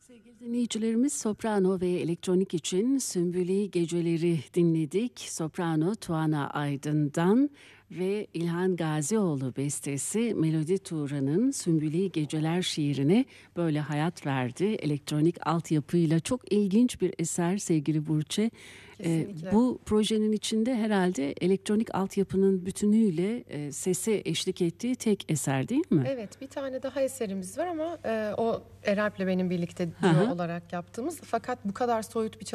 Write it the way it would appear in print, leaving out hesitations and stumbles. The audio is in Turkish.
Sevgili dinleyicilerimiz, soprano ve elektronik için Sümbüli Geceleri dinledik. Soprano Tuana Aydın'dan ve İlhan Gazioğlu bestesi Melodi Turan'ın Sümbüli Geceler şiirine böyle hayat verdi. Elektronik altyapıyla çok ilginç bir eser sevgili Burçe. Bu projenin içinde herhalde elektronik altyapının bütünüyle sese eşlik ettiği tek eser değil mi? Evet, bir tane daha eserimiz var ama o Eralp'le benim birlikte duo olarak yaptığımız. Fakat bu kadar soyut bir